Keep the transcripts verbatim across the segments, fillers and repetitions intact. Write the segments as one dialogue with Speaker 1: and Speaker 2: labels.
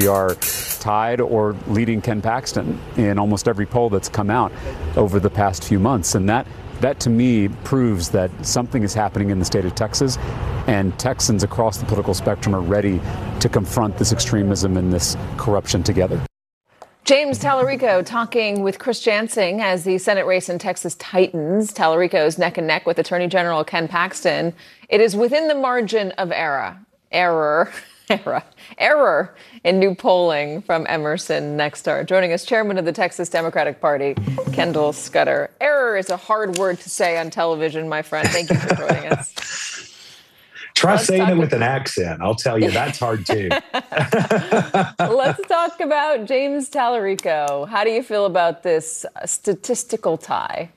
Speaker 1: we are tied or leading Ken Paxton in almost every poll that's come out over the past few months. And that, that to me proves that something is happening in the state of Texas, and Texans across the political spectrum are ready to confront this extremism and this corruption together.
Speaker 2: James Talarico talking with Chris Jansing as the Senate race in Texas tightens. Talarico is neck and neck with Attorney General Ken Paxton. It is within the margin of error, error, error, error in new polling from Emerson Nexstar. Joining us, Chairman of the Texas Democratic Party, Kendall Scudder. Error is a hard word to say on television, my friend. Thank you for joining us.
Speaker 3: Try
Speaker 2: Let's
Speaker 3: saying it with
Speaker 2: about-
Speaker 3: an accent. I'll tell you, that's hard too.
Speaker 2: Let's talk about James Talarico. How do you feel about this statistical tie?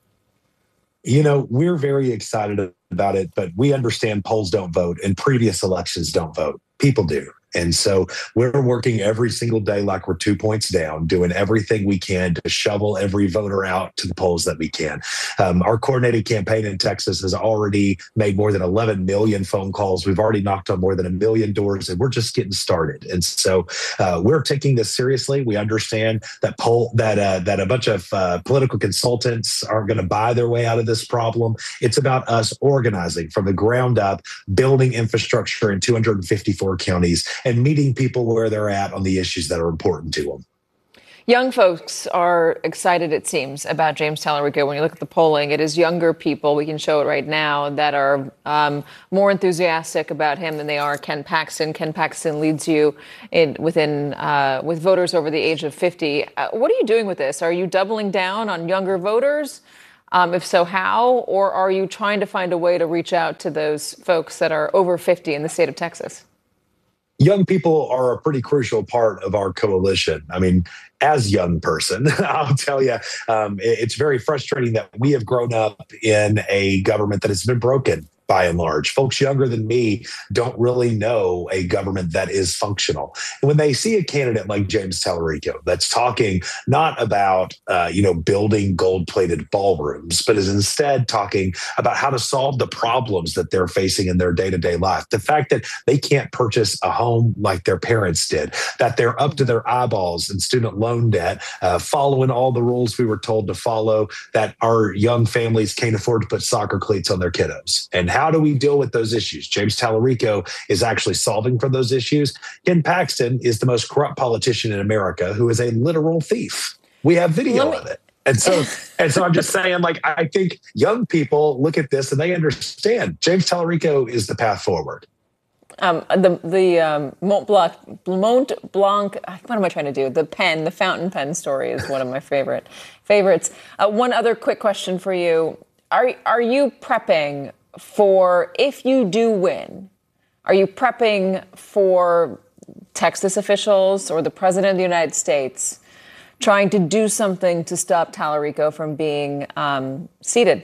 Speaker 3: You know, we're very excited about it, but we understand polls don't vote and previous elections don't vote. People do. And so we're working every single day like we're two points down, doing everything we can to shovel every voter out to the polls that we can. Um, our coordinated campaign in Texas has already made more than eleven million phone calls. We've already knocked on more than a million doors, and we're just getting started. And so uh, we're taking this seriously. We understand that poll that uh, that a bunch of uh, political consultants aren't going to buy their way out of this problem. It's about us organizing from the ground up, building infrastructure in two hundred fifty-four counties, and meeting people where they're at on the issues that are important to them.
Speaker 2: Young folks are excited, it seems, about James Talarico. When you look at the polling, it is younger people, we can show it right now, that are um, more enthusiastic about him than they are Ken Paxton. Ken Paxton leads you in, within uh, with voters over the age of fifty. Uh, what are you doing with this? Are you doubling down on younger voters? Um, if so, how? Or are you trying to find a way to reach out to those folks that are over fifty in the state of Texas?
Speaker 3: Young people are a pretty crucial part of our coalition. I mean, as a young person, I'll tell you, um, it's very frustrating that we have grown up in a government that has been broken by and large. Folks younger than me don't really know a government that is functional. And when they see a candidate like James Talarico that's talking not about, uh, you know, building gold-plated ballrooms, but is instead talking about how to solve the problems that they're facing in their day-to-day life. The fact that they can't purchase a home like their parents did, that they're up to their eyeballs in student loan debt, uh, following all the rules we were told to follow, that our young families can't afford to put soccer cleats on their kiddos. And how do we deal with those issues? James Talarico is actually solving for those issues. Ken Paxton is the most corrupt politician in America who is a literal thief. We have video
Speaker 2: me-
Speaker 3: of it. And so, and so I'm just saying, like, I think young people look at this and they understand James Talarico is the path forward.
Speaker 2: Um, the the um, Mont Blanc, Mont Blanc, what am I trying to do? The pen, the fountain pen story is one of my favorite favorites. Uh, one other quick question for you. Are, are you prepping for, if you do win, are you prepping for Texas officials or the president of the United States trying to do something to stop Talarico from being um, seated?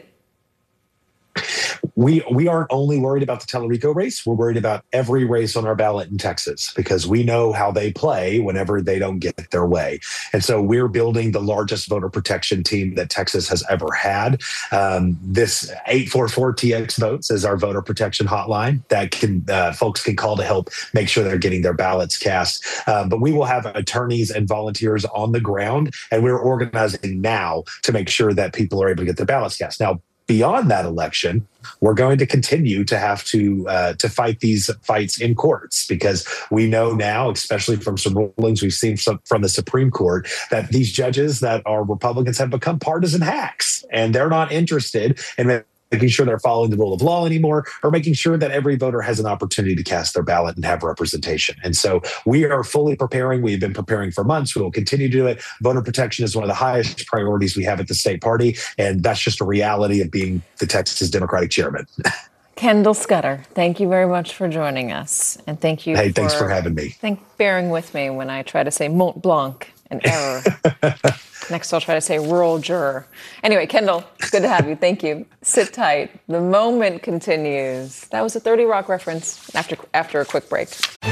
Speaker 3: We we aren't only worried about the Talarico race. We're worried about every race on our ballot in Texas because we know how they play whenever they don't get their way. And so we're building the largest voter protection team that Texas has ever had. Um, this eight four four T X votes is our voter protection hotline that can uh, folks can call to help make sure they're getting their ballots cast. Um, but we will have attorneys and volunteers on the ground, and we're organizing now to make sure that people are able to get their ballots cast. Now, beyond that election, we're going to continue to have to uh, to fight these fights in courts because we know now, especially from some rulings we've seen from, from the Supreme Court, that these judges that are Republicans have become partisan hacks, and they're not interested in making sure they're following the rule of law anymore, or making sure that every voter has an opportunity to cast their ballot and have representation. And so we are fully preparing. We've been preparing for months. We will continue to do it. Voter protection is one of the highest priorities we have at the state party, and that's just a reality of being the Texas Democratic chairman.
Speaker 2: Kendall Scudder, thank you very much for joining us. And thank you
Speaker 3: Hey,
Speaker 2: for,
Speaker 3: thanks for having me.
Speaker 2: Thank bearing with me when I try to say Mont Blanc, an error. Next, I'll try to say rural juror. Anyway, Kendall, it's good to have you. Thank you. Sit tight. The moment continues. That was a thirty Rock reference after after a quick break.